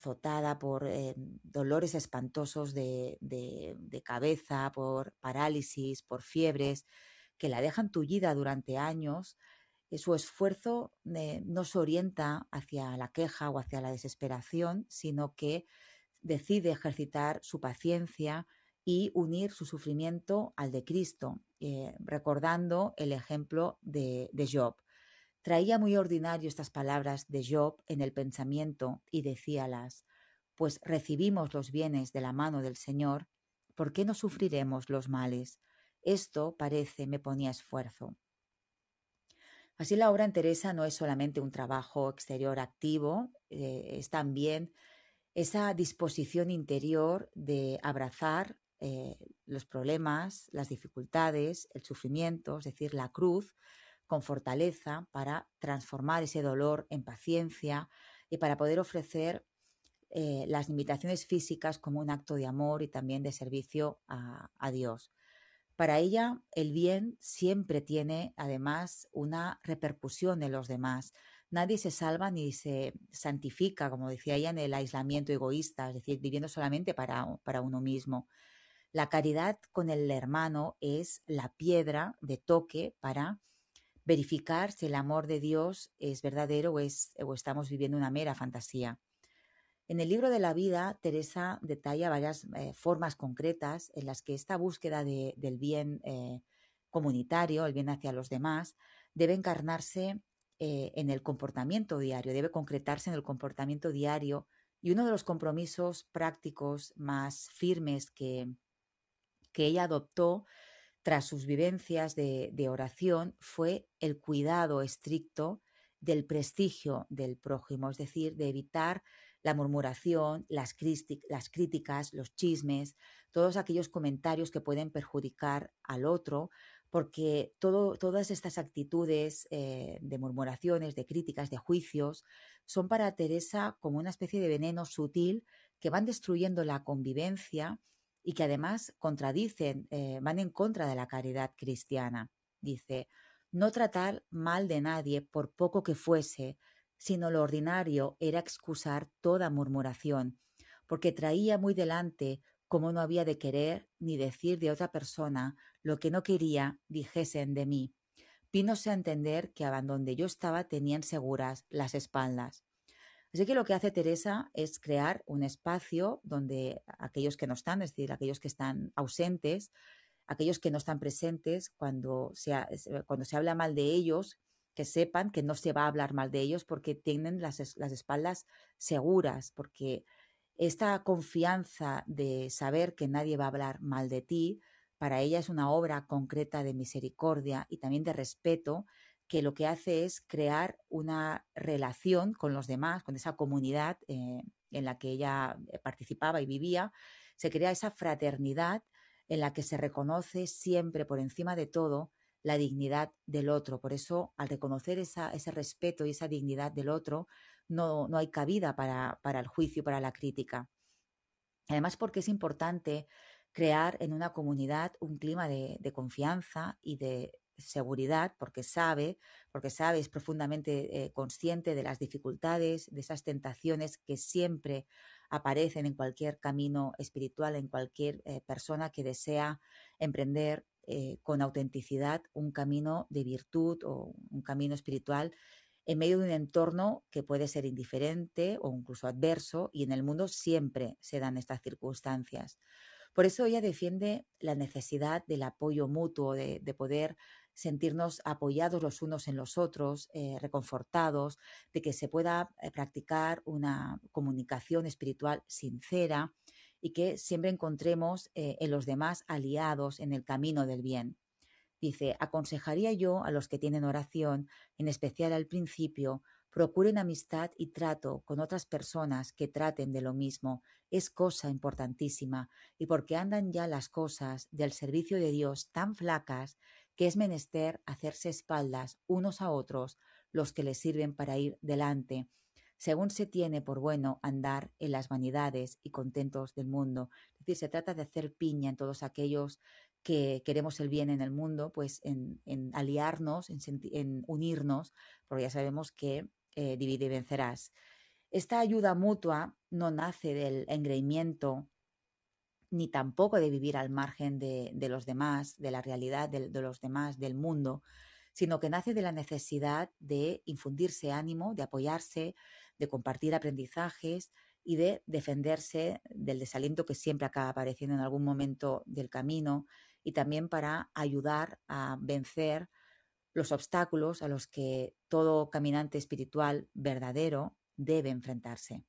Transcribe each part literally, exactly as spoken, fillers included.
azotada por eh, dolores espantosos de, de, de cabeza, por parálisis, por fiebres, que la dejan tullida durante años. Eh, su esfuerzo eh, no se orienta hacia la queja o hacia la desesperación, sino que decide ejercitar su paciencia y unir su sufrimiento al de Cristo, eh, recordando el ejemplo de, de Job. Traía muy ordinario estas palabras de Job en el pensamiento y decíalas: pues recibimos los bienes de la mano del Señor, ¿por qué no sufriremos los males? Esto parece me ponía esfuerzo. Así la obra en Teresa no es solamente un trabajo exterior activo, eh, es también esa disposición interior de abrazar eh, los problemas, las dificultades, el sufrimiento, es decir, la cruz, con fortaleza para transformar ese dolor en paciencia y para poder ofrecer eh, las limitaciones físicas como un acto de amor y también de servicio a, a Dios. Para ella, el bien siempre tiene, además, una repercusión en los demás. Nadie se salva ni se santifica, como decía ella, en el aislamiento egoísta, es decir, viviendo solamente para, para uno mismo. La caridad con el hermano es la piedra de toque para verificar si el amor de Dios es verdadero o, es, o estamos viviendo una mera fantasía. En el libro de la vida, Teresa detalla varias eh, formas concretas en las que esta búsqueda de, del bien eh, comunitario, el bien hacia los demás, debe encarnarse eh, en el comportamiento diario, debe concretarse en el comportamiento diario. Y uno de los compromisos prácticos más firmes que, que ella adoptó tras sus vivencias de, de oración fue el cuidado estricto del prestigio del prójimo, es decir, de evitar la murmuración, las, las críticas, los chismes, todos aquellos comentarios que pueden perjudicar al otro, porque todo, todas estas actitudes eh, de murmuraciones, de críticas, de juicios, son para Teresa como una especie de veneno sutil que van destruyendo la convivencia y que además contradicen, eh, van en contra de la caridad cristiana. Dice: no tratar mal de nadie por poco que fuese, sino lo ordinario era excusar toda murmuración, porque traía muy delante cómo no había de querer ni decir de otra persona lo que no quería dijesen de mí. Vínose a entender que a donde yo estaba tenían seguras las espaldas. Así que lo que hace Teresa es crear un espacio donde aquellos que no están, es decir, aquellos que están ausentes, aquellos que no están presentes, cuando se, cuando se habla mal de ellos, que sepan que no se va a hablar mal de ellos porque tienen las, las espaldas seguras, porque esta confianza de saber que nadie va a hablar mal de ti, para ella es una obra concreta de misericordia y también de respeto, que lo que hace es crear una relación con los demás, con esa comunidad eh, en la que ella participaba y vivía. Se crea esa fraternidad en la que se reconoce siempre por encima de todo la dignidad del otro. Por eso, al reconocer esa, ese respeto y esa dignidad del otro, no, no hay cabida para, para el juicio, para la crítica. Además, porque es importante crear en una comunidad un clima de, de confianza y de seguridad, porque sabe, porque sabe, es profundamente eh, consciente de las dificultades, de esas tentaciones que siempre aparecen en cualquier camino espiritual, en cualquier eh, persona que desea emprender eh, con autenticidad un camino de virtud o un camino espiritual en medio de un entorno que puede ser indiferente o incluso adverso, y en el mundo siempre se dan estas circunstancias. Por eso ella defiende la necesidad del apoyo mutuo, de, de poder sentirnos apoyados los unos en los otros, eh, reconfortados, de que se pueda eh, practicar una comunicación espiritual sincera y que siempre encontremos eh, en los demás aliados en el camino del bien. Dice: aconsejaría yo a los que tienen oración, en especial al principio, procuren amistad y trato con otras personas que traten de lo mismo. Es cosa importantísima, y porque andan ya las cosas del servicio de Dios tan flacas que es menester hacerse espaldas unos a otros los que les sirven para ir delante, según se tiene por bueno andar en las vanidades y contentos del mundo. Es decir, se trata de hacer piña en todos aquellos que queremos el bien en el mundo, pues en, en aliarnos, en, en, unirnos, porque ya sabemos que eh, divide y vencerás. Esta ayuda mutua no nace del engreimiento ni tampoco de vivir al margen de, de los demás, de la realidad de, de los demás, del mundo, sino que nace de la necesidad de infundirse ánimo, de apoyarse, de compartir aprendizajes y de defenderse del desaliento que siempre acaba apareciendo en algún momento del camino, y también para ayudar a vencer los obstáculos a los que todo caminante espiritual verdadero debe enfrentarse.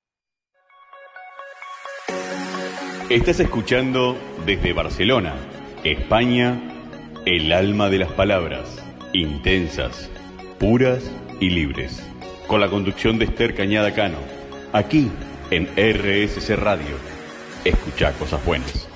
Estás escuchando desde Barcelona, España, el alma de las palabras, intensas, puras y libres, con la conducción de Esther Cañada Cano, aquí en R S C Radio. Escuchá cosas buenas.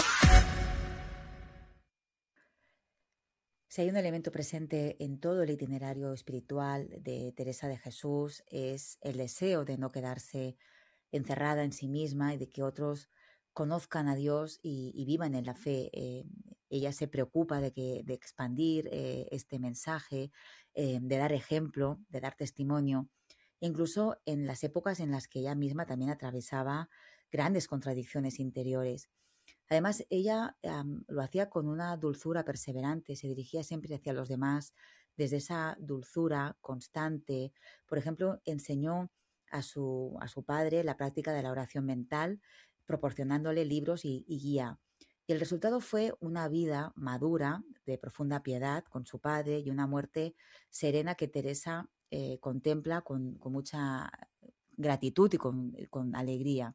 Si hay un elemento presente en todo el itinerario espiritual de Teresa de Jesús, es el deseo de no quedarse encerrada en sí misma y de que otros conozcan a Dios y, y vivan en la fe. Eh, ella se preocupa de, que, de expandir eh, este mensaje, eh, de dar ejemplo, de dar testimonio, incluso en las épocas en las que ella misma también atravesaba grandes contradicciones interiores. Además, ella um, lo hacía con una dulzura perseverante, se dirigía siempre hacia los demás desde esa dulzura constante. Por ejemplo, enseñó a su, a su padre la práctica de la oración mental, proporcionándole libros y, y guía. Y el resultado fue una vida madura, de profunda piedad con su padre, y una muerte serena que Teresa eh, contempla con, con mucha gratitud y con, con alegría.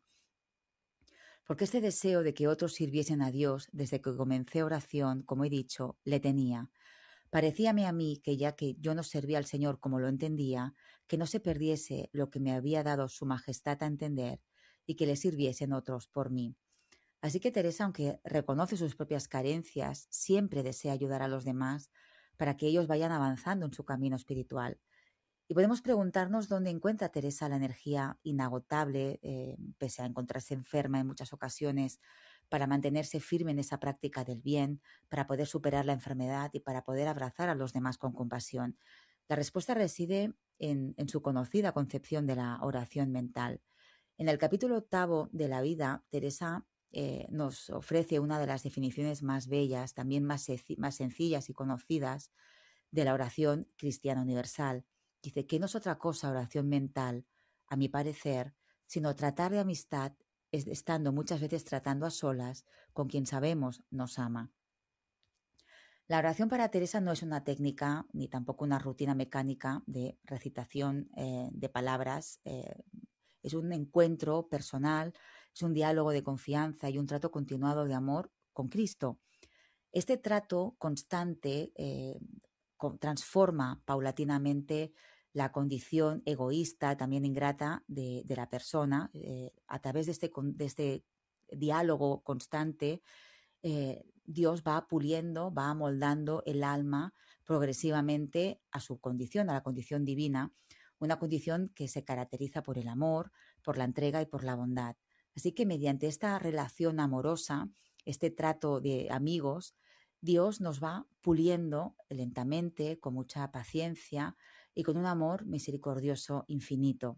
Porque este deseo de que otros sirviesen a Dios desde que comencé oración, como he dicho, le tenía. Parecíame a mí que ya que yo no servía al Señor como lo entendía, que no se perdiese lo que me había dado su majestad a entender y que le sirviesen otros por mí. Así que Teresa, aunque reconoce sus propias carencias, siempre desea ayudar a los demás para que ellos vayan avanzando en su camino espiritual. Y podemos preguntarnos dónde encuentra Teresa la energía inagotable, eh, pese a encontrarse enferma en muchas ocasiones, para mantenerse firme en esa práctica del bien, para poder superar la enfermedad y para poder abrazar a los demás con compasión. La respuesta reside en, en su conocida concepción de la oración mental. En el capítulo octavo de la vida, Teresa eh, nos ofrece una de las definiciones más bellas, también más, más sencillas y conocidas, de la oración cristiana universal. Dice que no es otra cosa oración mental, a mi parecer, sino tratar de amistad, estando muchas veces tratando a solas con quien sabemos nos ama. La oración para Teresa no es una técnica ni tampoco una rutina mecánica de recitación eh, de palabras. Eh, es un encuentro personal, es un diálogo de confianza y un trato continuado de amor con Cristo. Este trato constante eh, transforma paulatinamente la condición egoísta, también ingrata, de, de la persona. Eh, a través de este, de este diálogo constante, eh, Dios va puliendo, va amoldando el alma progresivamente a su condición, a la condición divina, una condición que se caracteriza por el amor, por la entrega y por la bondad. Así que mediante esta relación amorosa, este trato de amigos, Dios nos va puliendo lentamente, con mucha paciencia y con un amor misericordioso infinito.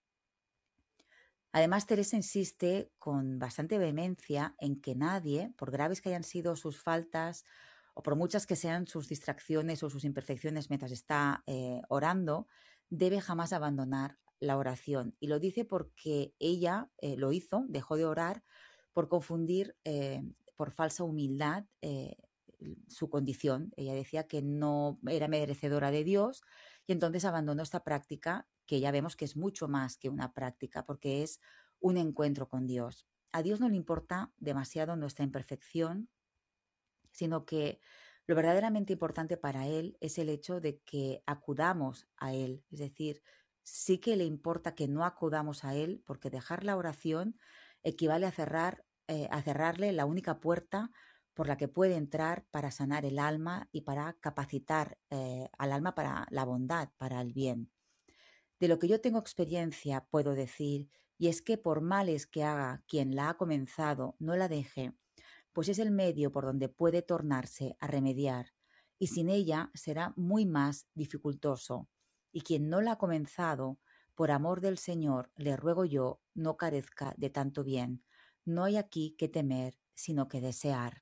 Además, Teresa insiste con bastante vehemencia en que nadie, por graves que hayan sido sus faltas o por muchas que sean sus distracciones o sus imperfecciones mientras está eh, orando, debe jamás abandonar la oración. Y lo dice porque ella eh, lo hizo, dejó de orar por confundir eh, por falsa humildad eh, su condición. Ella decía que no era merecedora de Dios y entonces abandonó esta práctica, que ya vemos que es mucho más que una práctica, porque es un encuentro con Dios. A Dios no le importa demasiado nuestra imperfección, sino que lo verdaderamente importante para Él es el hecho de que acudamos a Él. Es decir, sí que le importa que no acudamos a Él, porque dejar la oración equivale a cerrar, eh, a cerrarle la única puerta por la que puede entrar para sanar el alma y para capacitar eh, al alma para la bondad, para el bien. De lo que yo tengo experiencia puedo decir, y es que por males que haga quien la ha comenzado, no la deje, pues es el medio por donde puede tornarse a remediar, y sin ella será muy más dificultoso. Y quien no la ha comenzado, Por amor del Señor, le ruego yo, no carezca de tanto bien. No hay aquí que temer, sino que desear.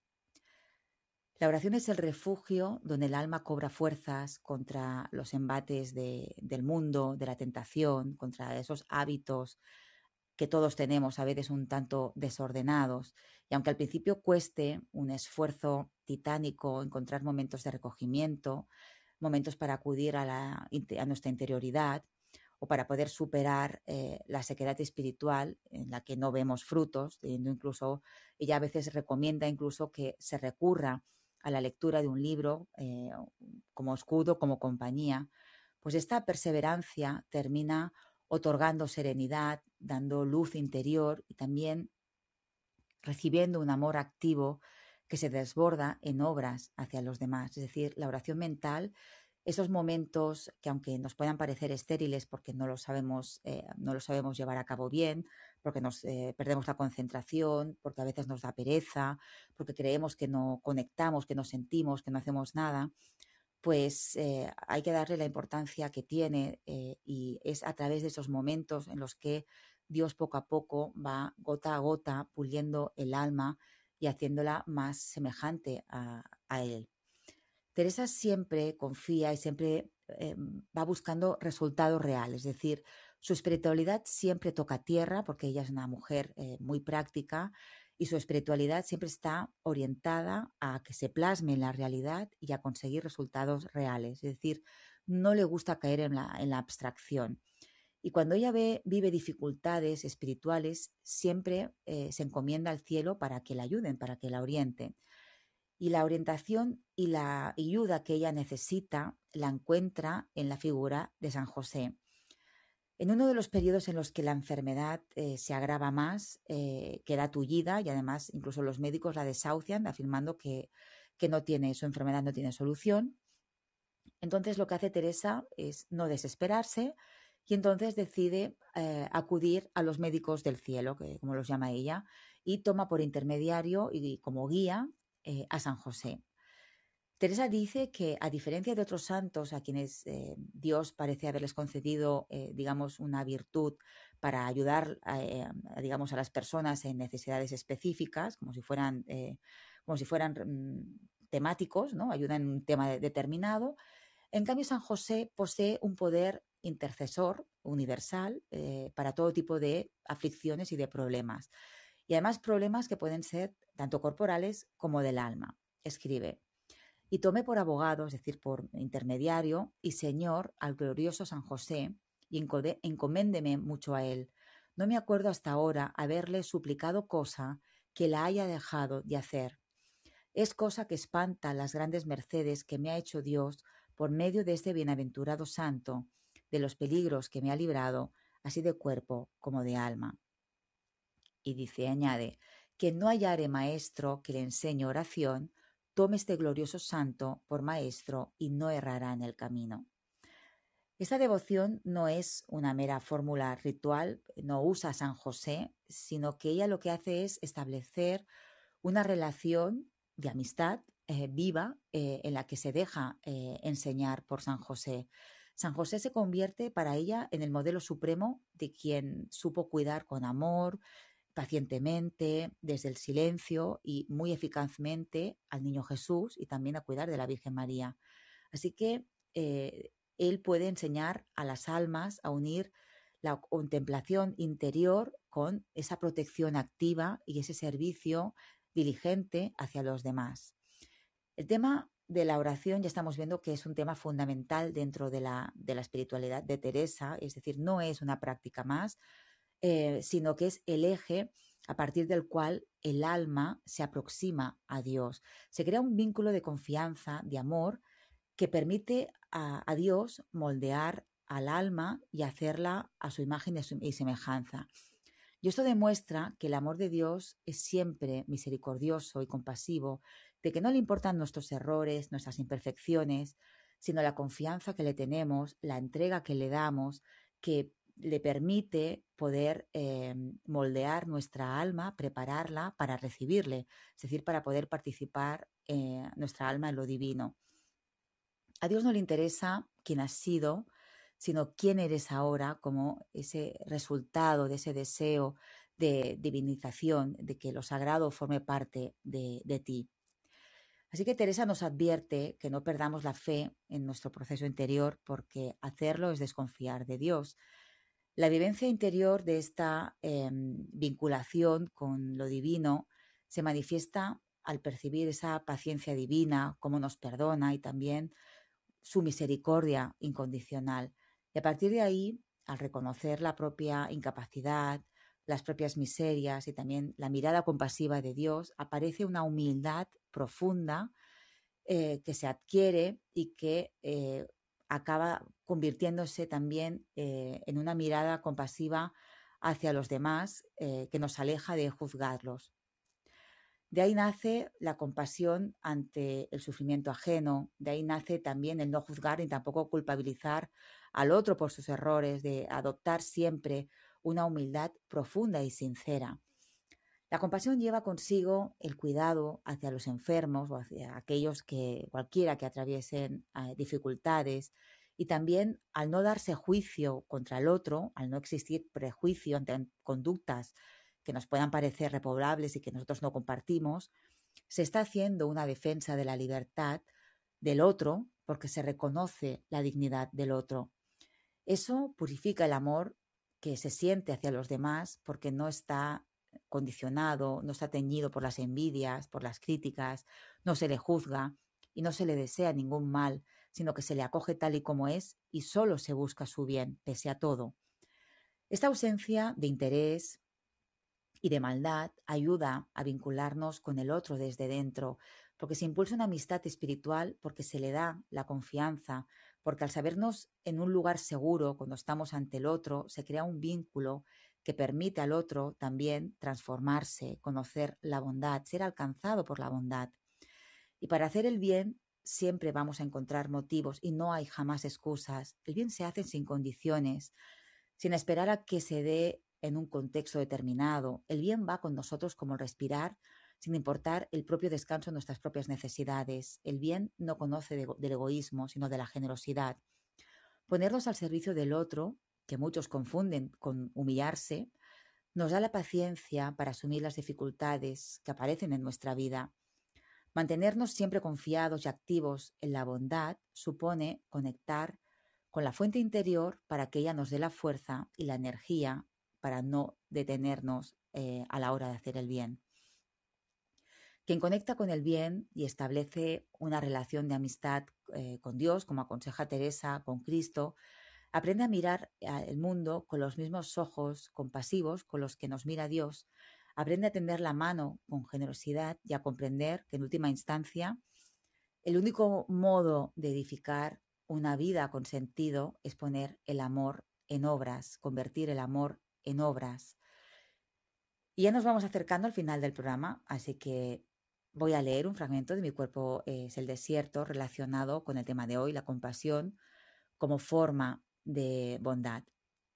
La oración es el refugio donde el alma cobra fuerzas contra los embates de, del mundo, de la tentación, contra esos hábitos que todos tenemos, a veces un tanto desordenados. Y aunque al principio cueste un esfuerzo titánico encontrar momentos de recogimiento, momentos para acudir a, la, a nuestra interioridad o para poder superar eh, la sequedad espiritual en la que no vemos frutos, teniendo incluso, ella a veces recomienda incluso que se recurra a la lectura de un libro eh, como escudo, como compañía, pues esta perseverancia termina otorgando serenidad, dando luz interior y también recibiendo un amor activo que se desborda en obras hacia los demás. Es decir, la oración mental, esos momentos que aunque nos puedan parecer estériles porque no lo sabemos, eh, no lo sabemos llevar a cabo bien, porque nos eh, perdemos la concentración, porque a veces nos da pereza, porque creemos que no conectamos, que no sentimos, que no hacemos nada, pues eh, hay que darle la importancia que tiene eh, y es a través de esos momentos en los que Dios poco a poco va gota a gota puliendo el alma y haciéndola más semejante a, a Él. Teresa siempre confía y siempre eh, va buscando resultados reales, es decir, su espiritualidad siempre toca tierra porque ella es una mujer eh, muy práctica y su espiritualidad siempre está orientada a que se plasme en la realidad y a conseguir resultados reales, es decir, no le gusta caer en la, en la abstracción. Y cuando ella ve, vive dificultades espirituales, siempre eh, se encomienda al cielo para que la ayuden, para que la orienten. Y la orientación y la ayuda que ella necesita la encuentra en la figura de San José. En uno de los periodos en los que la enfermedad eh, se agrava más, eh, queda tullida y además incluso los médicos la desahucian afirmando que, que no tiene, su enfermedad no tiene solución. Entonces lo que hace Teresa es no desesperarse y entonces decide eh, acudir a los médicos del cielo, que, como los llama ella, y toma por intermediario y como guía eh, a San José. Teresa dice que, a diferencia de otros santos a quienes eh, Dios parece haberles concedido, eh, digamos, una virtud para ayudar, a, a, digamos, a las personas en necesidades específicas, como si fueran, eh, como si fueran mm, temáticos, ¿no? Ayuda en un tema de, determinado. En cambio, San José posee un poder intercesor universal eh, para todo tipo de aflicciones y de problemas. Y además problemas que pueden ser tanto corporales como del alma. Escribe: y tomé por abogado, es decir, por intermediario y señor al glorioso San José, y encoméndeme mucho a él. No me acuerdo hasta ahora haberle suplicado cosa que la haya dejado de hacer. Es cosa que espanta las grandes mercedes que me ha hecho Dios por medio de este bienaventurado santo, de los peligros que me ha librado, así de cuerpo como de alma. Y dice, añade, que no hallare maestro que le enseñe oración, tome este glorioso santo por maestro y no errará en el camino. Esta devoción no es una mera fórmula ritual, no usa a San José, sino que ella lo que hace es establecer una relación de amistad eh, viva eh, en la que se deja eh, enseñar por San José. San José se convierte para ella en el modelo supremo de quien supo cuidar con amor, pacientemente, desde el silencio y muy eficazmente al niño Jesús y también a cuidar de la Virgen María. Así que eh, él puede enseñar a las almas a unir la contemplación interior con esa protección activa y ese servicio diligente hacia los demás. El tema de la oración ya estamos viendo que es un tema fundamental dentro de la, de la espiritualidad de Teresa, es decir, no es una práctica más, Eh, sino que es el eje a partir del cual el alma se aproxima a Dios. Se crea un vínculo de confianza, de amor, que permite a, a Dios moldear al alma y hacerla a su imagen y semejanza. Y esto demuestra que el amor de Dios es siempre misericordioso y compasivo, de que no le importan nuestros errores, nuestras imperfecciones, sino la confianza que le tenemos, la entrega que le damos, que le permite poder eh, moldear nuestra alma, prepararla para recibirle, es decir, para poder participar eh, nuestra alma en lo divino. A Dios no le interesa quién has sido, sino quién eres ahora como ese resultado de ese deseo de divinización, de que lo sagrado forme parte de, de ti. Así que Teresa nos advierte que no perdamos la fe en nuestro proceso interior, porque hacerlo es desconfiar de Dios. La vivencia interior de esta eh, vinculación con lo divino se manifiesta al percibir esa paciencia divina, cómo nos perdona y también su misericordia incondicional. Y a partir de ahí, al reconocer la propia incapacidad, las propias miserias y también la mirada compasiva de Dios, aparece una humildad profunda eh, que se adquiere y que eh, acaba convirtiéndose también eh, en una mirada compasiva hacia los demás eh, que nos aleja de juzgarlos. De ahí nace la compasión ante el sufrimiento ajeno, de ahí nace también el no juzgar ni tampoco culpabilizar al otro por sus errores, de adoptar siempre una humildad profunda y sincera. La compasión lleva consigo el cuidado hacia los enfermos o hacia aquellos que, cualquiera que atraviesen eh, dificultades, y también al no darse juicio contra el otro, al no existir prejuicio ante conductas que nos puedan parecer reprobables y que nosotros no compartimos, se está haciendo una defensa de la libertad del otro porque se reconoce la dignidad del otro. Eso purifica el amor que se siente hacia los demás porque no está condicionado, no está teñido por las envidias, por las críticas, no se le juzga y no se le desea ningún mal, sino que se le acoge tal y como es y solo se busca su bien, pese a todo. Esta ausencia de interés y de maldad ayuda a vincularnos con el otro desde dentro, porque se impulsa una amistad espiritual, porque se le da la confianza, porque al sabernos en un lugar seguro cuando estamos ante el otro, se crea un vínculo que permite al otro también transformarse, conocer la bondad, ser alcanzado por la bondad. Y para hacer el bien siempre vamos a encontrar motivos y no hay jamás excusas. El bien se hace sin condiciones, sin esperar a que se dé en un contexto determinado. El bien va con nosotros como el respirar, sin importar el propio descanso en nuestras propias necesidades. El bien no conoce de, del egoísmo, sino de la generosidad. Ponernos al servicio del otro, que muchos confunden con humillarse, nos da la paciencia para asumir las dificultades que aparecen en nuestra vida. Mantenernos siempre confiados y activos en la bondad supone conectar con la fuente interior para que ella nos dé la fuerza y la energía para no detenernos eh, a la hora de hacer el bien. Quien conecta con el bien y establece una relación de amistad eh, con Dios, como aconseja Teresa, con Cristo, aprende a mirar el mundo con los mismos ojos compasivos con los que nos mira Dios, aprende a tender la mano con generosidad y a comprender que en última instancia el único modo de edificar una vida con sentido es poner el amor en obras, convertir el amor en obras. Y ya nos vamos acercando al final del programa, así que voy a leer un fragmento de Mi cuerpo es el desierto relacionado con el tema de hoy, la compasión como forma de bondad.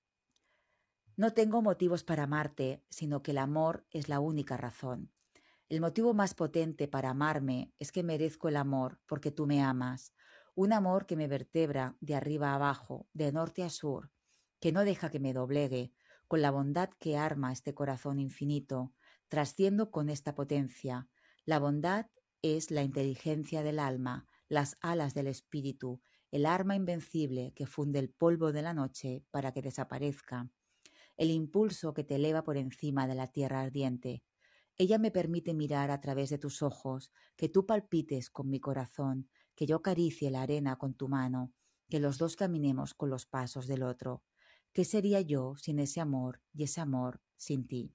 No tengo motivos para amarte, sino que el amor es la única razón. El motivo más potente para amarme es que merezco el amor porque tú me amas, un amor que me vertebra de arriba a abajo, de norte a sur, que no deja que me doblegue, con la bondad que arma este corazón infinito, trasciendo con esta potencia. La bondad es la inteligencia del alma, las alas del espíritu, el arma invencible que funde el polvo de la noche para que desaparezca, el impulso que te eleva por encima de la tierra ardiente. Ella me permite mirar a través de tus ojos, que tú palpites con mi corazón, que yo acaricie la arena con tu mano, que los dos caminemos con los pasos del otro. ¿Qué sería yo sin ese amor y ese amor sin ti?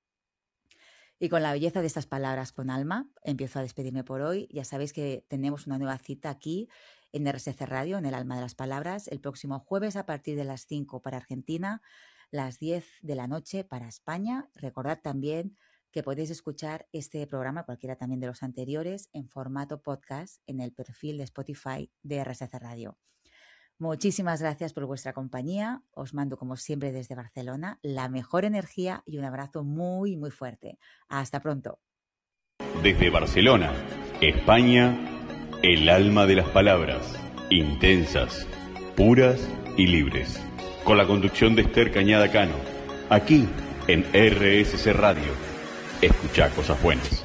Y con la belleza de estas palabras con alma, empiezo a despedirme por hoy. Ya sabéis que tenemos una nueva cita aquí en R S C Radio, en el Alma de las Palabras, el próximo jueves a partir de las cinco para Argentina, las diez de la noche para España. Recordad también que podéis escuchar este programa, cualquiera también de los anteriores, en formato podcast en el perfil de Spotify de R S C Radio. Muchísimas gracias por vuestra compañía. Os mando, como siempre, desde Barcelona la mejor energía y un abrazo muy, muy fuerte. Hasta pronto. Desde Barcelona, España, el alma de las palabras, intensas, puras y libres. Con la conducción de Esther Cañada Cano, aquí en R S C Radio. Escuchá cosas buenas.